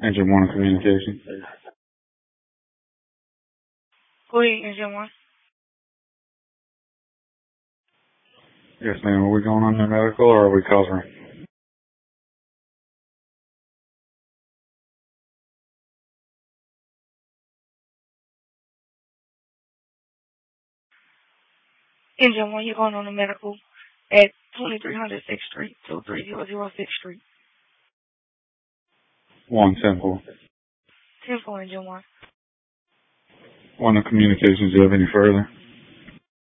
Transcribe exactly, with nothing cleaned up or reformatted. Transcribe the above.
Engine one communication. Go ahead, Engine one. Yes, ma'am. Are we going on the medical or are we covering? Engine one, you're going on the medical at twenty-three hundred sixth Street, two three zero zero sixth Street. One simple. ten four, Engine one. One of communications. Do you have any further?